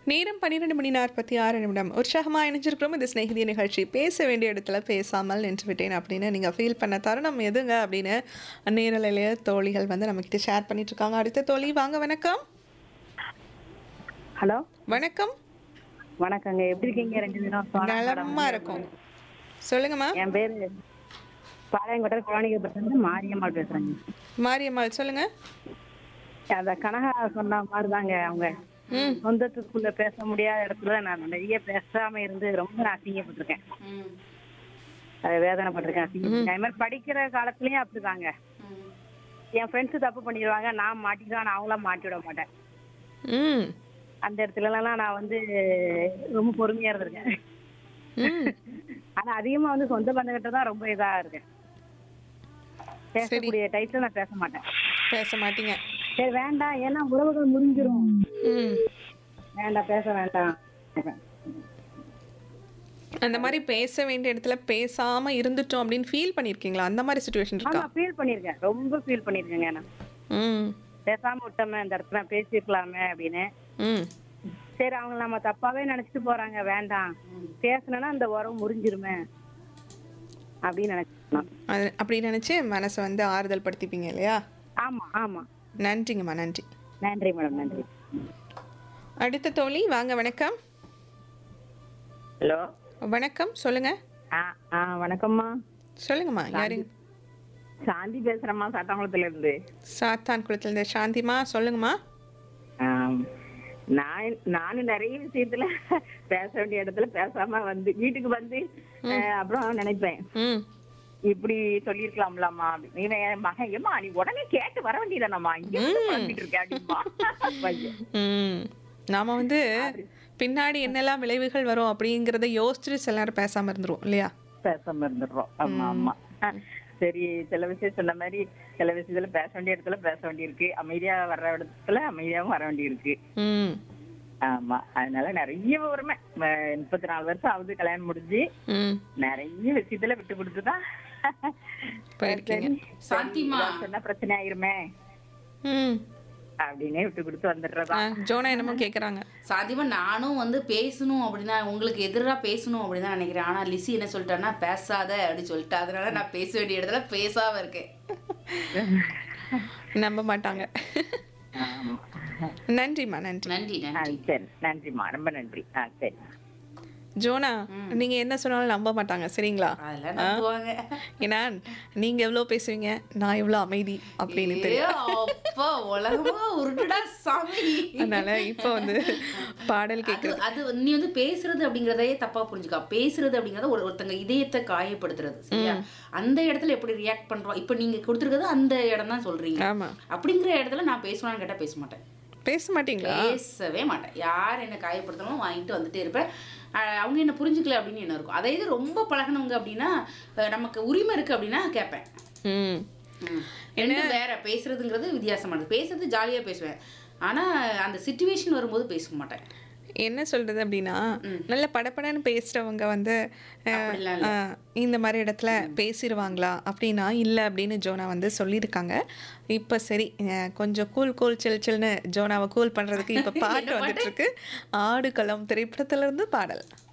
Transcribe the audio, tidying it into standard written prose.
நேரம் 12:46 உற்சாகமா இணைஞ்சிருக்கிறோம். இது சிநேகிதி நிகழ்ச்சி. பேச வேண்டிய இடத்துல பேசாமல் நின்று விட்டேன் அப்படின்னு நீங்க ஃபீல் பண்ண தருணம் எதுங்க அப்படின்னு நேரலையிலேயே தோழிகள் வந்து நம்மகிட்ட ஷேர் பண்ணிட்டு இருக்காங்க. அடுத்த தோழி வாங்க. வணக்கம். ஹலோ வணக்கம். வணக்கங்க. எப்படி இருக்கீங்க? 2 தினம் நலமா இருக்கும். சொல்லுங்கம்மா. என் பேரு பாளையங்கோட்டை குழந்தைங்க மாரியம்மாள் பேசுறேங்க. மாரியம்மாள் சொல்லுங்க. அந்த கனகா சொன்ன மாதிரிதாங்க, அவங்க சொந்தத்துக்குள்ள பேச முடியாத இடத்துல நான் நிறைய பேசாம இருந்து ரொம்ப நான் அசிங்கப்பட்டிருக்கேன். அதை வேதனைப்பட்டிருக்கேன், அசிங்கப்பட்டிருக்கேன். அது மாதிரி படிக்கிற காலத்துலயும் அப்படிதாங்க. என் ஃப்ரெண்ட்ஸ் தப்பு பண்ணிடுவாங்க, நான் மாட்டிடுவேன், நான் அவங்களாம் மாட்டி விட மாட்டேன். அந்த இடத்துல எல்லாம் நான் வந்து ரொம்ப பொறுமையா இருந்திருக்கேன். ஆனா அதிகமா வந்து சொந்த பந்தங்கிட்ட தான் ரொம்ப இதா இருக்கேன். பேசக்கூடிய டைப்ல நான் பேச மாட்டேன். பேச மாட்டீங்க. சரி வேண்டாம், ஏன்னா உறவுகள் முடிஞ்சிரும், வேண்டாம் பேச வேண்டாம். அந்த மாதிரி பேச வேண்டிய இடத்துல பேசாம இருந்துட்டோம் அப்படின்னு ஃபீல் பண்ணிருக்கீங்களா? அந்த மாதிரி சிச்சுவேஷன் இருக்கா? ஆமா, ஃபீல் பண்ணிருக்கேன், ரொம்ப ஃபீல் பண்ணிருக்கேங்க. நான் பேசாம விட்டோமே, அந்த இடத்துல பேசிருக்கலாமே அப்படின்னு. சரி, அவங்க நம்ம தப்பாவே நினைச்சிட்டு போறாங்க, வேண்டாம் பேசணும்னா அந்த உறவு முறிஞ்சிருமே அப்படின்னு நினைச்சோம். அப்படி நினைச்சு மனசை வந்து ஆறுதல் படுத்திப்பீங்க இல்லையா? ஆமா ஆமா. நன்றிங்கம்மா. நன்றி. நன்றி மேடம், நன்றி. அடுத்த தோழி வாங்க. வணக்கம். ஹலோ வணக்கம். சொல்லுங்க. வணக்கம்மா. சொல்லுங்கம்மா. யாரு? சாந்தி பேசுறேம்மா, சாத்தாங்குளத்துல இருந்து. சாத்தான் குளத்துல இருந்து சாந்திமா. சொல்லுங்கம்மா. நானும் நிறைய விஷயத்துல பேச வேண்டிய இடத்துல பேசாம வந்து வீட்டுக்கு வந்து அப்புறம் நினைப்பேன், இப்படி சொல்லிருக்கலாம்லாமா அப்படின்னு. என் மகன், ஏமா நீ உடனே கேட்டு வர வேண்டியதானம்மா, இங்க இருக்கேன் அப்படின்பா. நாம வந்து பின்னாடி என்னெல்லாம் விளைவுகள் வரும் அப்படிங்கறத யோசிச்சுட்டு சில நேரம் பேசாம இருந்துருவோம் இல்லையா? பேசாம இருந்துடுறோம். ஆமா ஆமா. சரி, சில விஷயம் சொன்ன மாதிரி சில விஷயத்துல பேச வேண்டிய இடத்துல பேச வேண்டியிருக்கு, அமைதியா வர்ற இடத்துல அமைதியாவும் வர வேண்டியிருக்கு. ஆமா, அதனால நிறைய உரிமை. 34 வருஷம் ஆகுது கல்யாணம் முடிஞ்சு, நிறைய விஷயத்துல விட்டு கொடுத்துதான் சொன்ன பிரச்சனை ஆயிருமே அப்படின்னு விட்டு கொடுத்து வந்துடுறதா. ஜோனா என்னமோ கேக்குறாங்க. சாத்தியமா நானும் வந்து பேசணும் அப்படின்னா, உங்களுக்கு எதிராக பேசணும் அப்படின்னு தான் நினைக்கிறேன். ஆனா லிசி என்ன சொல்லிட்டான்னா பேசாத அப்படின்னு சொல்லிட்டு, அதனால நான் பேச வேண்டிய இடத்துல பேசாம இருக்கேன். நம்ப மாட்டாங்க. நன்றிம்மா. நன்றி. நன்றி நன்றி. சரி, நன்றிம்மா, ரொம்ப நன்றி. சரி ஜோனா, நீங்க என்ன சொன்னாலும் நம்ப மாட்டாங்க சரிங்களா? ஏன்னா நீங்க எவ்வளவு பேசுவீங்க, நான் எவ்வளவு அமைதி அப்படின்னு தெரியும். அதனால இப்ப வந்து பாடல் கேக்குறது, அது நீ வந்து பேசுறது அப்படிங்கறதையே தப்பா புரிஞ்சுக்கா. பேசுறது அப்படிங்கறது ஒருத்தங்க இதயத்தை காயப்படுத்துறது சரியா? அந்த இடத்துல எப்படி ரியாக்ட் பண்றோம், இப்ப நீங்க கொடுத்துருக்கிறது அந்த இடம் தான் சொல்றீங்க. ஆமா, அப்படிங்கிற இடத்துல நான் பேசுவான்னு கேட்டா பேச மாட்டேன். பேச மாட்டீங்களா? பேசவே மாட்டேன். யார் என்ன காயப்படுத்தணும் வாங்கிட்டு வந்துட்டே இருப்பேன். அவங்க என்ன புரிஞ்சுக்கல அப்படின்னு என்ன இருக்கும். அதே இது ரொம்ப பழகினவங்க அப்படின்னா, நமக்கு உரிமை இருக்கு அப்படின்னா கேட்பேன். என்ன வேற பேசுறதுங்கிறது வித்தியாசமானது. பேசுறது ஜாலியா பேசுவேன், ஆனா அந்த சிச்சுவேஷன் வரும்போது பேச மாட்டேன். என்ன சொல்றது அப்படின்னா, நல்ல படப்படன்னு பேசுறவங்க வந்து இந்த மாதிரி இடத்துல பேசிடுவாங்களா அப்படின்னா இல்லை அப்படின்னு ஜோனா வந்து சொல்லியிருக்காங்க. இப்போ சரி, கொஞ்சம் கூல் சில்னு ஜோனாவை கூல் பண்றதுக்கு இப்போ பாட்டு வந்துட்டு இருக்கு. ஆடுகளம் திரைப்படத்துல இருந்து பாடல்.